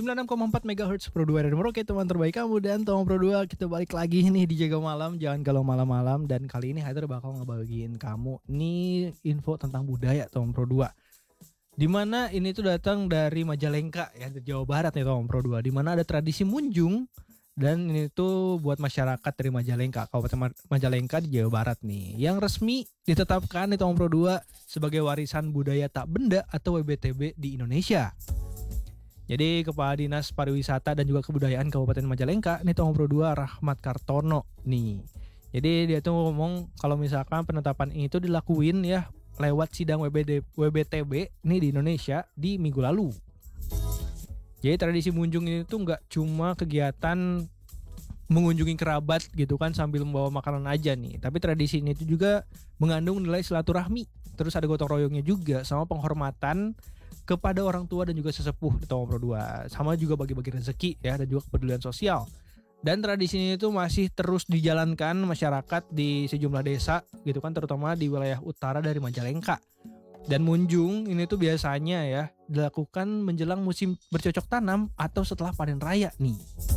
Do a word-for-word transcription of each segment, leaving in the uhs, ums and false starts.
sembilan puluh enam koma empat megahertz Pro dua dari Merauke, teman terbaik kamu. Dan Tom Pro dua, kita balik lagi nih di Jaga Malam, jangan kalau malam-malam. Dan kali ini Haider bakal ngebagiin kamu nih info tentang budaya Tom Pro dua. Dimana ini tuh datang dari Majalengka ya, di Jawa Barat nih Tom Pro dua. Dimana ada tradisi munjung. Dan ini tuh buat masyarakat dari Majalengka, Kabupaten Majalengka di Jawa Barat nih, yang resmi ditetapkan di Tom Pro dua sebagai warisan budaya tak benda atau W B T B di Indonesia. Jadi Kepala Dinas Pariwisata dan juga Kebudayaan Kabupaten Majalengka nih Tom Pro dua, Rahmat Kartono nih. Jadi dia tuh ngomong kalau misalkan penetapan ini tuh dilakuin ya lewat sidang W B T B nih di Indonesia di minggu lalu. Jadi tradisi munjung ini tuh nggak cuma kegiatan mengunjungi kerabat gitu kan sambil membawa makanan aja nih. Tapi tradisi ini tuh juga mengandung nilai silaturahmi. Terus ada gotong royongnya juga sama penghormatan kepada orang tua dan juga sesepuh di Tom Pro dua. Sama juga bagi-bagi rezeki ya dan juga kepedulian sosial. Dan tradisi ini tuh masih terus dijalankan masyarakat di sejumlah desa gitu kan, terutama di wilayah utara dari Majalengka. Dan munjung ini tuh biasanya ya dilakukan menjelang musim bercocok tanam atau setelah panen raya nih.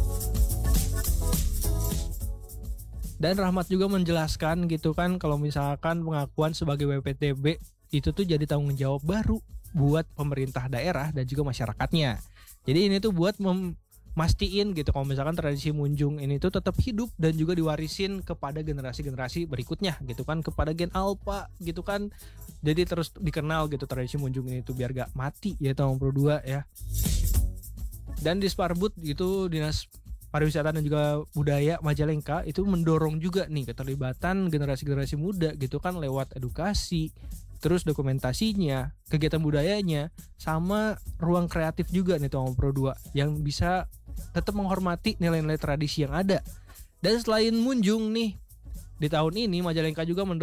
Dan Rahmat juga menjelaskan gitu kan kalau misalkan pengakuan sebagai W P T B itu tuh jadi tanggung jawab baru buat pemerintah daerah dan juga masyarakatnya. Jadi ini tuh buat memastikan gitu kalau misalkan tradisi munjung ini tuh tetap hidup dan juga diwarisin kepada generasi-generasi berikutnya gitu kan, kepada gen alpha gitu kan. Jadi terus dikenal gitu tradisi munjung ini tuh biar gak mati ya Tom Pro dua ya. Dan di Sparbud gitu, Dinas Pariwisata dan juga Budaya Majalengka itu mendorong juga nih keterlibatan generasi-generasi muda gitu kan lewat edukasi, terus dokumentasinya, kegiatan budayanya, sama ruang kreatif juga nih Tom Pro dua yang bisa tetap menghormati nilai-nilai tradisi yang ada. Dan selain munjung nih, di tahun ini Majalengka juga mendorong